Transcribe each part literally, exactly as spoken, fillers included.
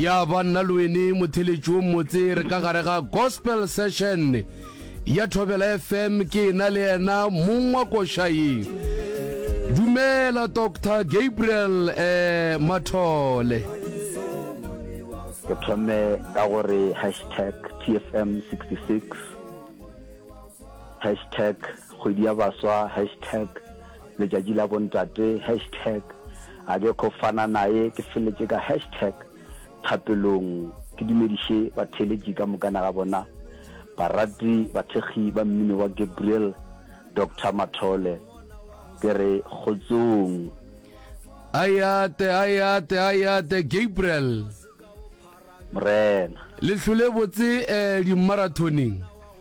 ya banna lwene motheletši o motse re ka gare ga gospel session ya Thobela F M ke na le yena mongwa košai. Dumela Doctor Gabriel eh, Mathole. Ke thome ka gore hashtag T F M sixty-six, hashtag kgwedi ya baswa, hashtag letšatši la bontate, hashtag a ke go fana nae ke feletse ka hashtag thapelong ke dumediše batheletši ka mokana ga bona barati bathekgi ba mmino wa Gabriel Doctor Mathole ke re kgotsong. Ayate ayate ayate Gabriel Morena le hlole botse eh, di marathoning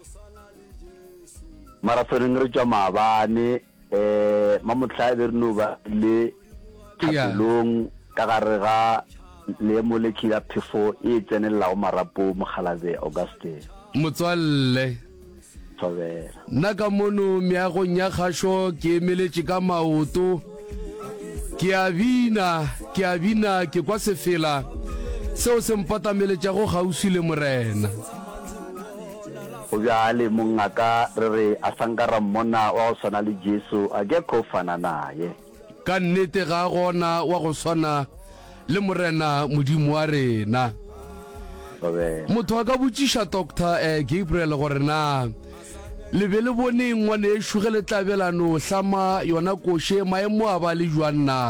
marathoning re tšwa maabane eh mamotlabe re no ba le thapelong ka gare ga le moleki ya phefo e tsenela go marapo mogalabe Auguste motswalle Thobela. nna ka mono meagong ya kgašo ke emeletše ka maoto ke a bina ke a bina ke kwa sefela seo se mpatameletša go gausi le morena go bjale mongaka re re a sankara mmona wa go swana le Jesu a ke go fana naye ka nnete ga gona wa go swana le morena modimo wa rena. Thobela. motho a ka botšiša Doctor eh, Gabriel gore na le be le bone ngwane e šuge le tlabelano hlama yona koše maemo a ba le jwang na?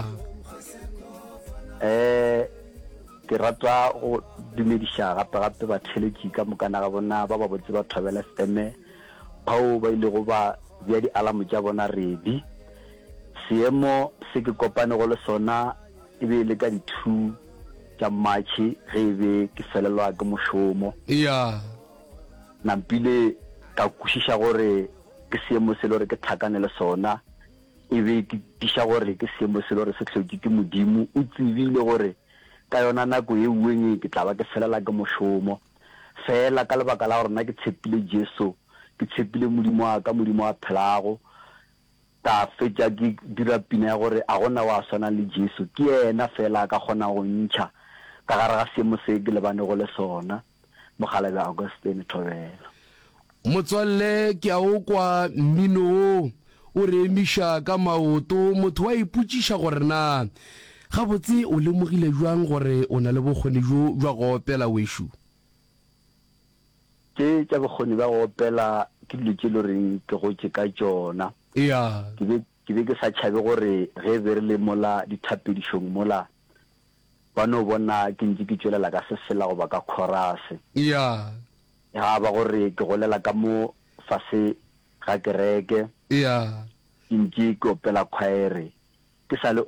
eh ke ratwa go dumediša gape-gape batheletši ka mokana ga bona ba ba botse ba Thobela F M bao ba ile go ba bja di alamo tša bona ready. Seemo se ke kopane go le sona e be le ka di-two tša matšhe ge e be ke felelwa ke mošomo ya nampile ka kwešiša gore ke seemo se le gore ke thakane le sona e be ke tiša gore ke seemo se le gore se hlotše ke modimo o tsebile gore ka yona nako ye ueng ke tla ba ke felela ke mošomo fela ka lebaka la gore nna ke tshepile Jesu ke tshepile modimo wa ka modimo wa phelago ta fetša ke dira pina ya gore a gona wa swana le Jesu ke yena fela ka kgona go ntšha ka gare ga seemo se ke lebane go le sona mogalabe Augustine Thobela. motswalle ke a o kwa mmino o o re emiša ka maoto motho wa ipotšiša gore na gabotse o lemogile jwang gore o na le bokgoni jo jwa go opela wešo? ke tša bokgoni ba go opela ke dilo tše le reng ke gotše ka tšona ya ke be ke be ke sa tšhabe gore ge be re le mola dithapedišong mola ba no bona ke ntse ke tšwelela ka sesela goba ka chorus ya ya ba gore ke golela ka mo fase ga kereke ya ke ntse ke opela khwaere ke sa le